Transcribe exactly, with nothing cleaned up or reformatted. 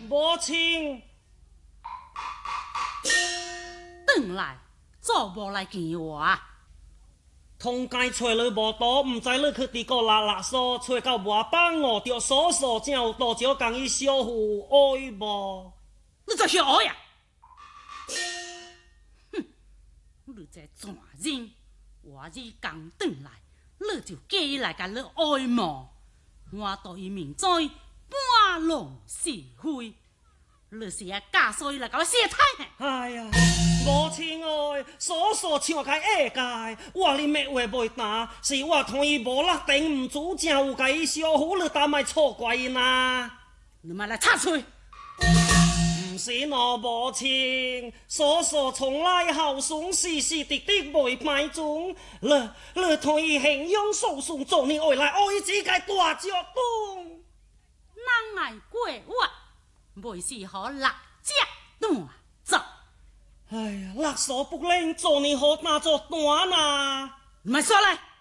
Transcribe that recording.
母亲， 转来做无来见我。 通街找你无多，唔知你去伫个垃垃所找到外邦哦，着嫂嫂正有多少共伊小父爱无？ 你做小呀！哼！你这残人，我日刚转来，你就叫伊来甲你爱慕，我对伊明知半弄是非，你是要教唆伊来甲我写菜？ 哎呀，母亲哎，嫂嫂唱开下界，我恁的话袂答，是我同伊无落定唔足，正有甲伊小父，你当卖错怪伊呐？ 你莫来插嘴！ 唔是喏，母亲，嫂嫂从来孝顺，时时直直袂歹种。你你同伊形容孝顺，做你爱来爱伊只该大脚动。 人爱过活，袂是好六只断走。 哎呀，垃圾不灵，做你好大做断呐！ 唔系说来。